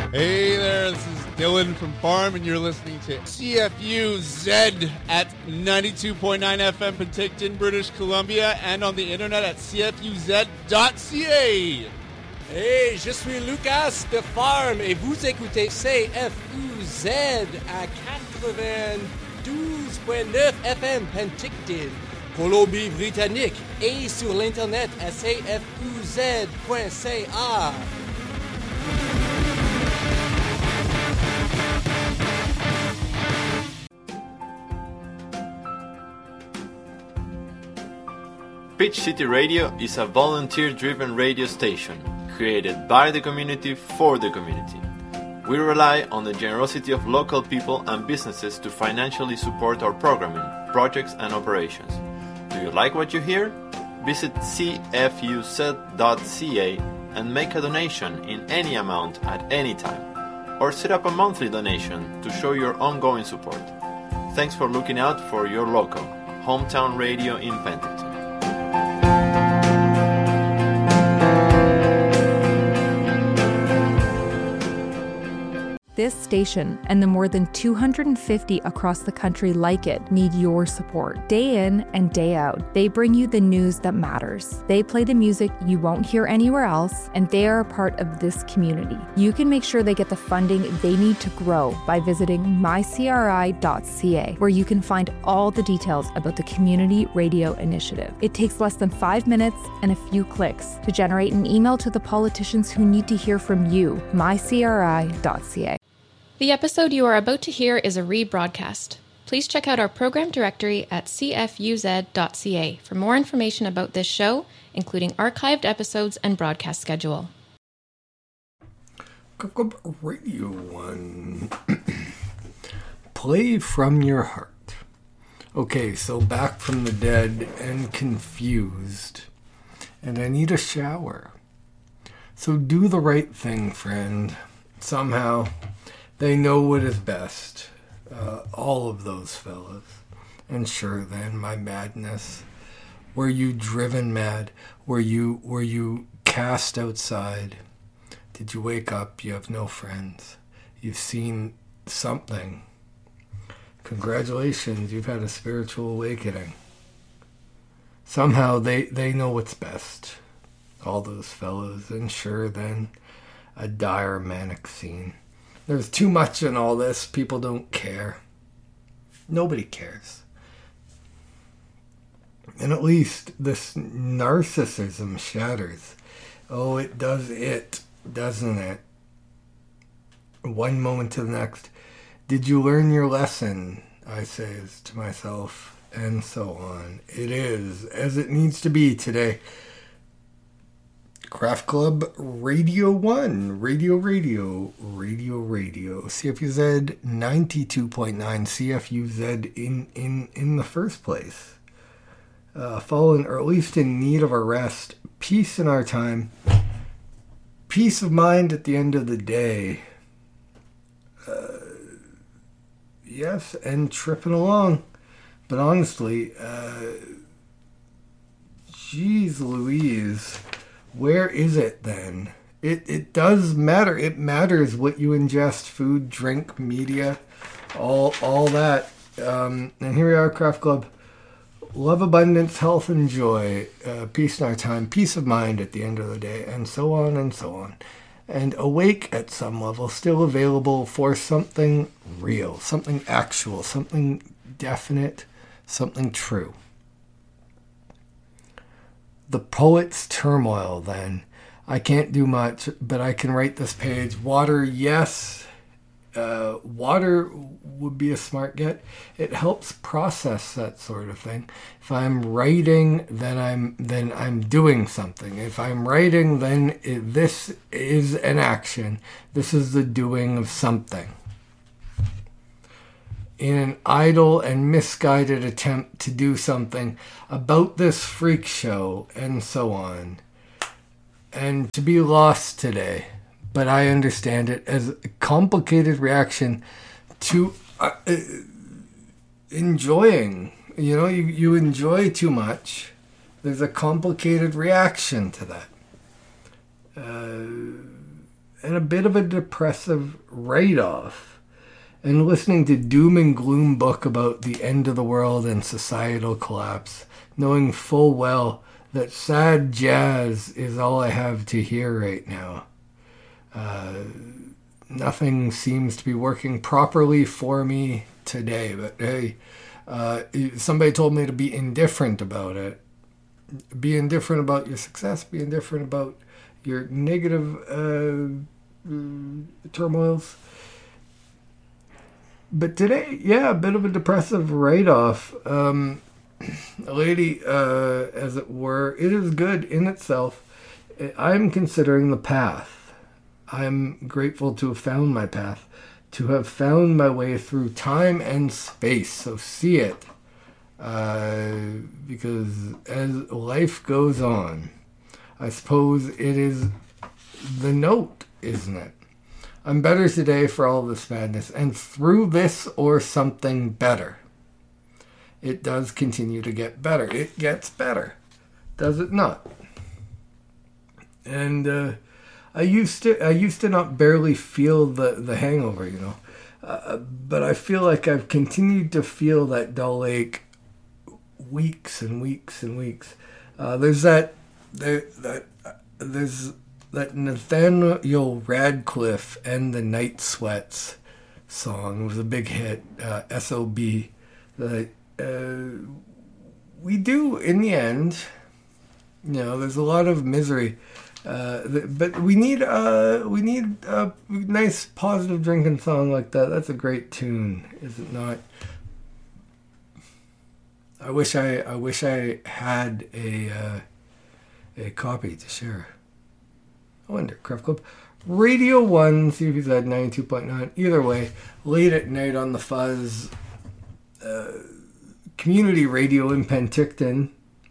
Hey there, this is Dylan from Farm, and you're listening to CFU-Z at 92.9 FM Penticton, British Columbia, and on the internet at cfuz.ca. Hey, je suis Lucas de Farm, et vous écoutez CFU-Z à 92.9 FM Penticton, Colombie-Britannique, et sur l'internet à cfuz.ca. Pitch City Radio is a volunteer-driven radio station created by the community for the community. We rely on the generosity of local people and businesses to financially support our programming, projects and operations. Do you like what you hear? Visit cfuz.ca and make a donation in any amount at any time, or set up a monthly donation to show your ongoing support. Thanks for looking out for your local, hometown radio in Penticton. This station and the more than 250 across the country like it need your support. Day in and day out, they bring you the news that matters. They play the music you won't hear anywhere else, and they are a part of this community. You can make sure they get the funding they need to grow by visiting mycri.ca, where you can find all the details about the Community Radio Initiative. It takes less than 5 minutes and a few clicks to generate an email to the politicians who need to hear from you, mycri.ca. The episode you are about to hear is a rebroadcast. Please check out our program directory at cfuz.ca for more information about this show, including archived episodes and broadcast schedule. Radio 1. Play from your heart. Okay, so back from the dead and confused. And I need a shower. So do the right thing, friend. Somehow they know what is best. All of those fellas. And sure then, my madness. Were you driven mad? Were you cast outside? Did you wake up? You have no friends. You've seen something. Congratulations, you've had a spiritual awakening. Somehow they know what's best. All those fellows. And sure then, a dire manic scene. There's too much in all this. People don't care. Nobody cares. And at least this narcissism shatters. Oh, it does it, doesn't it? One moment to the next. Did you learn your lesson? I says to myself, and so on. It is as it needs to be today. Craft Club Radio 1, Radio, CFUZ 92.9, CFUZ in the first place. Fallen, or at least in need of a rest, peace in our time, peace of mind at the end of the day. Yes, and tripping along. But honestly, geez Louise, where is it then? It does matter. It matters what you ingest, food, drink, media, all that. And here we are, Craft Club. Love, abundance, health, and joy. Peace in our time, peace of mind at the end of the day, and so on and so on. And awake at some level, still available for something real, something actual, something definite, something true. The poet's turmoil, then. I can't do much, but I can write this page. Water, yes. Water would be a smart get. It helps process that sort of thing. If I'm writing, then I'm doing something. If I'm writing, then this is an action. This is the doing of something. In an idle and misguided attempt to do something about this freak show and so on. And to be lost today. But I understand it as a complicated reaction to enjoying. You know, you enjoy too much. There's a complicated reaction to that. a bit of a depressive write-off, and listening to doom and gloom book about the end of the world and societal collapse, knowing full well that sad jazz is all I have to hear right now. Nothing seems to be working properly for me today, but hey, somebody told me to be indifferent about it. Be indifferent about your success, be indifferent about your negative turmoils. But today, yeah, a bit of a depressive write-off. A lady, as it were, it is good in itself. I'm considering the path. I'm grateful to have found my path, to have found my way through time and space. So see it. Because as life goes on, I suppose it is the note, isn't it? I'm better today for all this madness, and through this or something better. It does continue to get better. It gets better, does it not? And I used to not barely feel the hangover, you know, but I feel like I've continued to feel that dull ache weeks and weeks and weeks. There's that Nathaniel Radcliffe and the Night Sweats song. It was a big hit, S.O.B. We do, in the end, you know, there's a lot of misery, but we need a nice positive drinking song like that. That's a great tune, is it not? I wish I had a copy to share. I wonder, Craft Club. Radio 1, CFUZ 92.9. Either way, late at night on the Fuzz. Community radio in Penticton.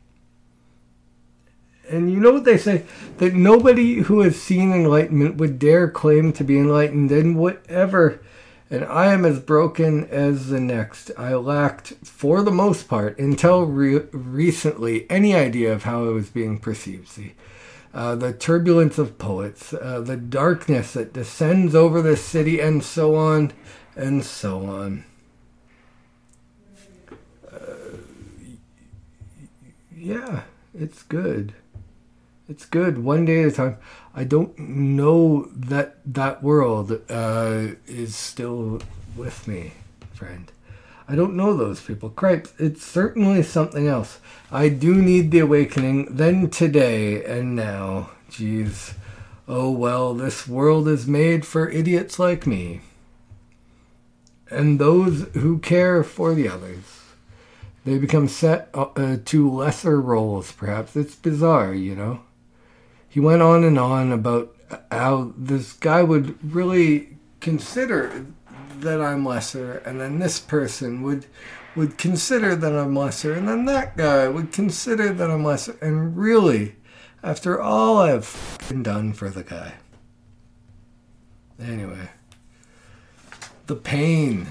And you know what they say? That nobody who has seen enlightenment would dare claim to be enlightened in whatever. And I am as broken as the next. I lacked, for the most part, until recently, any idea of how I was being perceived. See, the turbulence of poets, the darkness that descends over the city, and so on, and so on. Yeah, it's good. It's good, one day at a time. I don't know that that world is still with me, friend. I don't know those people. Cripes, it's certainly something else. I do need the awakening, then today and now. Jeez. Oh well, this world is made for idiots like me. And those who care for the others. They become set to lesser roles, perhaps. It's bizarre, you know. He went on and on about how this guy would really consider that I'm lesser, and then this person would consider that I'm lesser, and then that guy would consider that I'm lesser. And really, after all I've done for the guy. Anyway. The pain.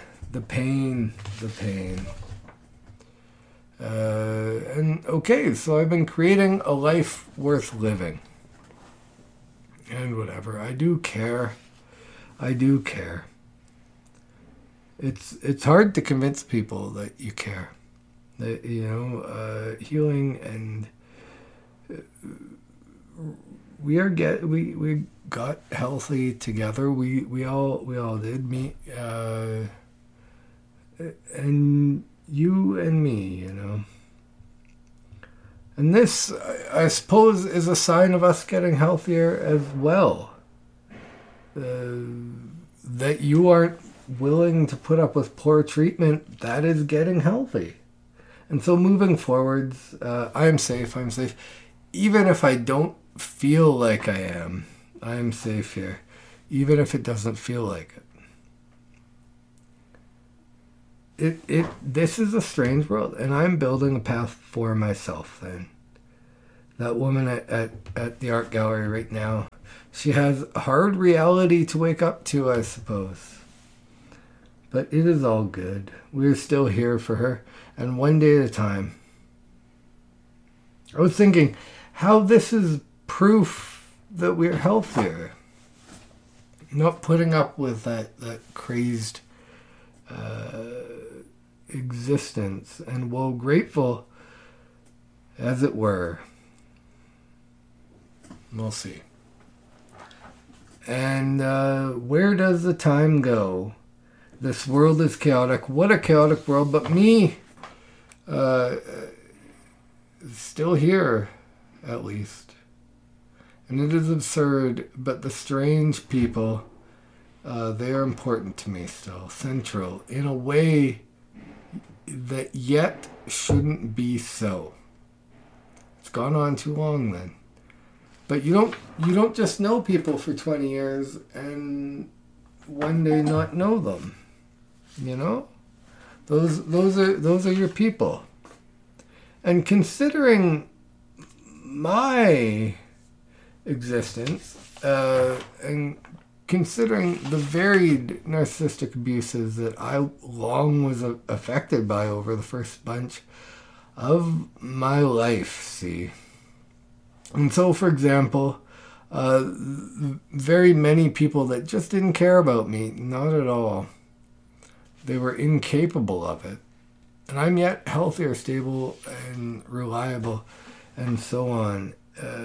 And okay, so I've been creating a life worth living. And whatever. I do care. It's hard to convince people that you care. That, you know, healing and we got healthy together. We all did. Me and you and me, you know. And this, I suppose, is a sign of us getting healthier as well. That you aren't willing to put up with poor treatment, that is getting healthy. And so moving forwards, I'm safe. Even if I don't feel like I am, I'm safe here. Even if it doesn't feel like it. This is a strange world, and I'm building a path for myself then. That woman at the art gallery right now, she has a hard reality to wake up to, I suppose. But it is all good. We're still here for her, and one day at a time. I was thinking how this is proof that we're healthier. not putting up with that crazed existence, and well, grateful, as it were. We'll see. And where does the time go? This world is chaotic. What a chaotic world, but me, still here, at least. And it is absurd, but the strange people, they are important to me still, central, in a way that yet shouldn't be so. It's gone on too long then. But you don't just know people for 20 years and one day not know them. You know? Those are your people. And considering my existence, and considering the varied narcissistic abuses that I long was affected by over the first bunch of my life, see. And so, for example, very many people that just didn't care about me, not at all. They were incapable of it. And I'm yet healthier, stable, and reliable, and so on.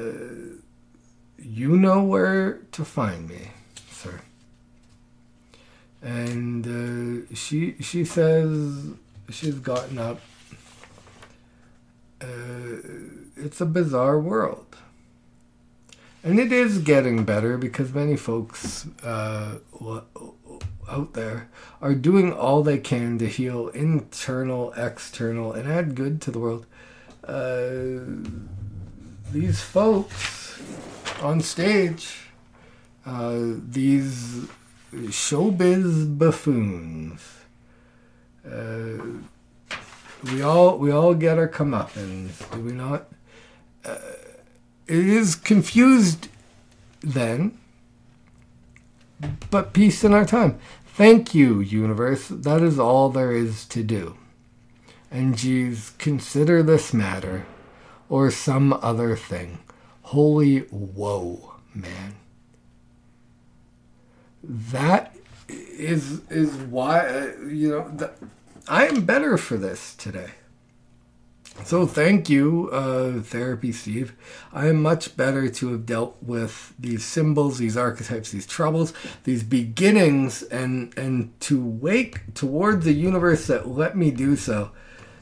You know where to find me, sir. And she says she's gotten up. It's a bizarre world. And it is getting better because many folks out there are doing all they can to heal internal, external, and add good to the world. These folks on stage, these showbiz buffoons, we all get our comeuppance, do we not? It is confused then, but peace in our time. Thank you, universe. That is all there is to do. And geez, consider this matter or some other thing. Holy whoa, man. That is why, I am better for this today. So thank you, Therapy Steve. I am much better to have dealt with these symbols, these archetypes, these troubles, these beginnings, and to wake towards the universe that let me do so.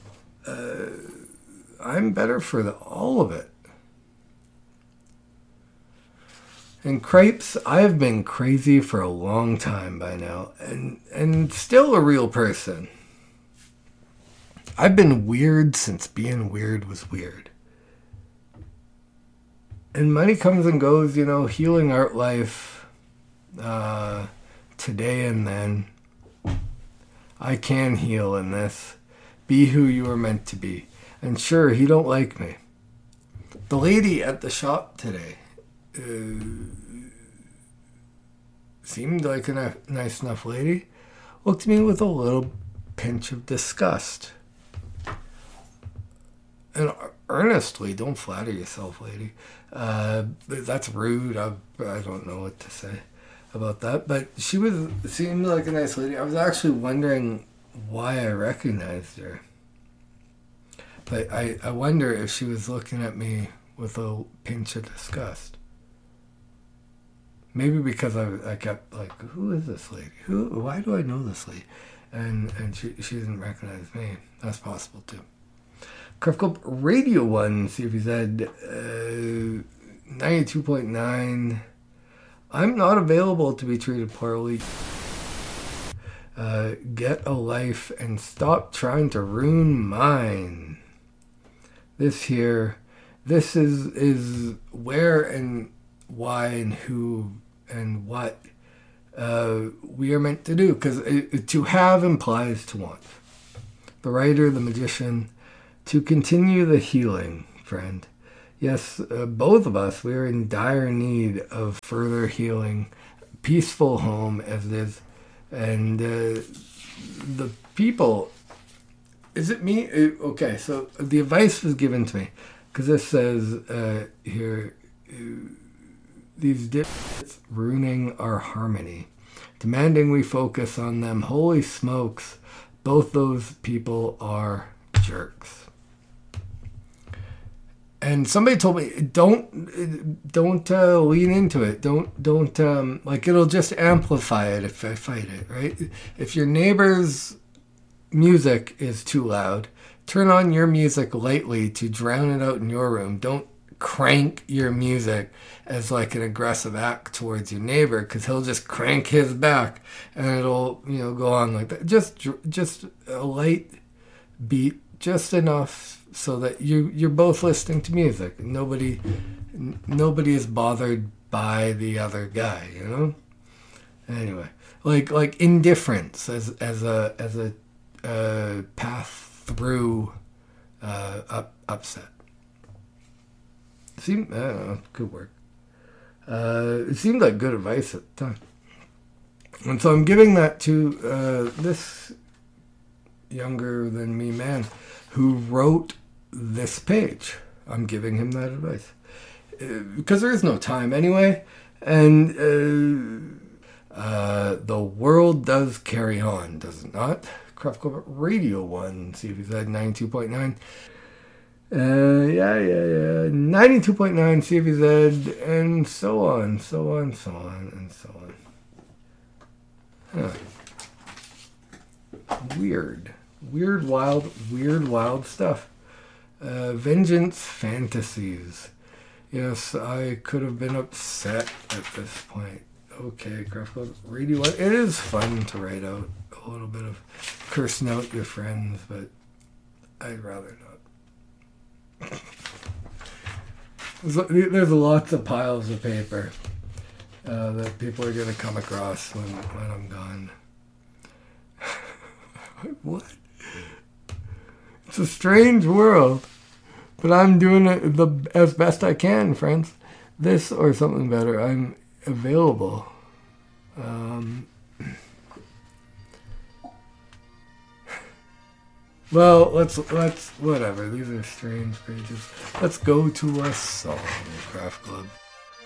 I'm better for all of it. And crepes, I've been crazy for a long time by now, and still a real person. I've been weird since being weird was weird. And money comes and goes, healing art life, today and then. I can heal in this. Be who you are meant to be. And sure, he don't like me. The lady at the shop today seemed like a nice enough lady. Looked at me with a little pinch of disgust. And earnestly, don't flatter yourself, lady. That's rude. I don't know what to say about that. But she seemed like a nice lady. I was actually wondering why I recognized her. But I wonder if she was looking at me with a pinch of disgust. Maybe because I kept like, who is this lady? Why do I know this lady? And she didn't recognize me. That's possible too. Craft Club Radio 1, CFZ 92.9. I'm not available to be treated poorly. Get a life and stop trying to ruin mine. This is where and why and who and what we are meant to do. Because to have implies to want. The writer, the magician, to continue the healing, friend. Yes, both of us, we are in dire need of further healing, peaceful home as it is. And the people, is it me? Okay, so the advice was given to me, because this says here, these dipshits ruining our harmony, demanding we focus on them. Holy smokes, both those people are jerks. And somebody told me, don't lean into it. Don't like, it'll just amplify it if I fight it, right? If your neighbor's music is too loud, turn on your music lightly to drown it out in your room. Don't crank your music as like an aggressive act towards your neighbor, because he'll just crank his back and it'll, go on like that. Just a light beat, just enough so that you're both listening to music. Nobody is bothered by the other guy, Anyway, like indifference as a path through upset. I don't know, could work. It seemed like good advice at the time. And so I'm giving that to this younger than me man who wrote this page. I'm giving him that advice. Because there is no time anyway. And the world does carry on, does it not? Craft Club Radio 1, CVZ 92.9. 92.9 CVZ, and so on, and so on. Huh. Weird, wild stuff. Vengeance fantasies. Yes, I could have been upset at this point. Okay, Craft Club Radio 1. It is fun to write out a little bit of cursing out your friends, but I'd rather not. There's lots of piles of paper that people are going to come across when I'm gone. What? It's a strange world, but I'm doing it as best I can, friends. This or something better. I'm available. Well, let's whatever. These are strange pages. Let's go to a song, Craft Club.